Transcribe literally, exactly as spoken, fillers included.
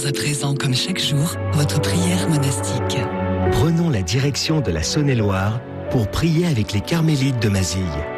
à présent, comme chaque jour, votre prière monastique. Prenons la direction de la Saône-et-Loire pour prier avec les Carmélites de Mazille.